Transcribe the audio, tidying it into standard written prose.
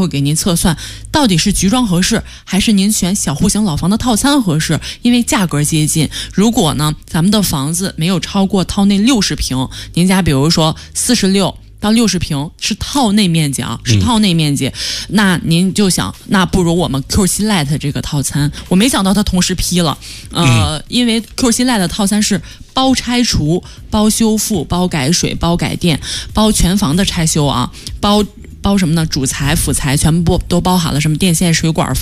会给您测算到底是局装合适，还是您选小户型老房的套餐合适，因为价格接近。如果呢，咱们的房子没有超过套内60平，您家比如说46到60平是套内面积啊，是套内面积，那您就想，那不如我们 QC Light 这个套餐。我没想到它同时批了，因为 QC Light 套餐是包拆除、包修复、包改水、包改电、包全房的拆修啊，包什么呢？主材、辅材全部都包含了，什么电线、水管、